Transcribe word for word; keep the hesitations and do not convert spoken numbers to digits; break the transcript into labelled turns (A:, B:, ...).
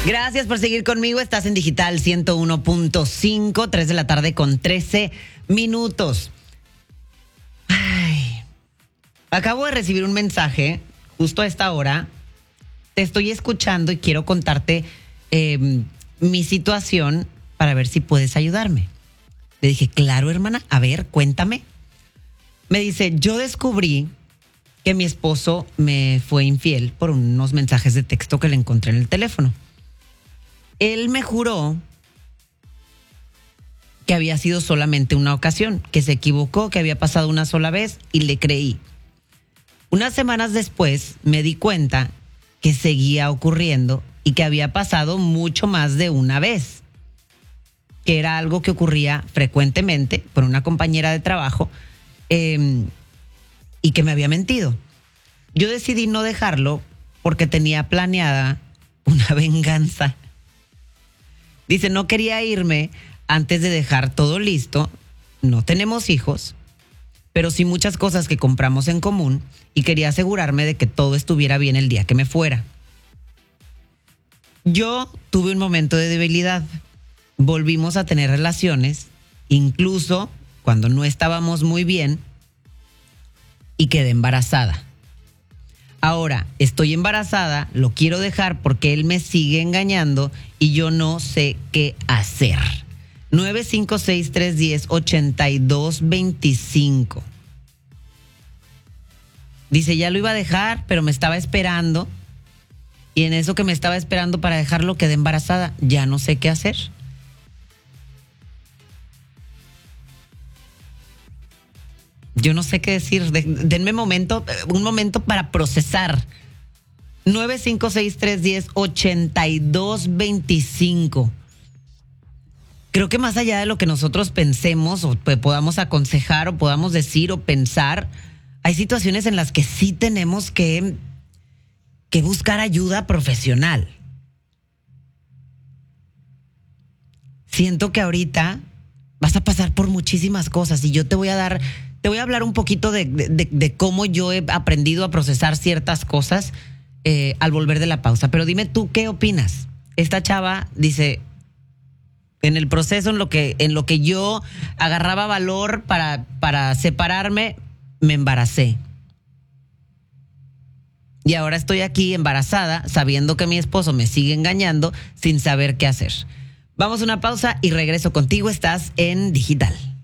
A: Gracias por seguir conmigo. Estás en Digital ciento uno punto cinco, tres de la tarde con trece minutos. Ay, acabo de recibir un mensaje justo a esta hora. Te estoy escuchando y quiero contarte eh, mi situación para ver si puedes ayudarme. Le dije, claro, hermana, a ver, cuéntame. Me dice, yo descubrí que mi esposo me fue infiel por unos mensajes de texto que le encontré en el teléfono. Él me juró que había sido solamente una ocasión, que se equivocó, que había pasado una sola vez y le creí. Unas semanas después me di cuenta que seguía ocurriendo y que había pasado mucho más de una vez, que era algo que ocurría frecuentemente por una compañera de trabajo eh, y que me había mentido. Yo decidí no dejarlo porque tenía planeada una venganza. Dice, no quería irme antes de dejar todo listo. No tenemos hijos, pero sí muchas cosas que compramos en común y quería asegurarme de que todo estuviera bien el día que me fuera. Yo tuve un momento de debilidad. Volvimos a tener relaciones, incluso cuando no estábamos muy bien, y quedé embarazada. Ahora, estoy embarazada, lo quiero dejar porque él me sigue engañando y yo no sé qué hacer. nueve cinco seis, tres uno cero, ocho dos dos cinco. Dice, ya lo iba a dejar, pero me estaba esperando. Y en eso que me estaba esperando para dejarlo, quedé embarazada. Ya no sé qué hacer. Yo no sé qué decir. Denme momento, un momento para procesar. nueve cinco seis, tres uno cero, ocho dos dos cinco. Creo que más allá de lo que nosotros pensemos o podamos aconsejar o podamos decir o pensar, hay situaciones en las que sí tenemos que, que buscar ayuda profesional. Siento que ahorita vas a pasar por muchísimas cosas y yo te voy a dar, te voy a hablar un poquito de, de, de cómo yo he aprendido a procesar ciertas cosas eh, al volver de la pausa. Pero dime tú, ¿qué opinas? Esta chava dice, en el proceso en lo que, en lo que yo agarraba valor para, para separarme, me embaracé. Y ahora estoy aquí embarazada, sabiendo que mi esposo me sigue engañando, sin saber qué hacer. Vamos a una pausa y regreso contigo. Estás en Digital.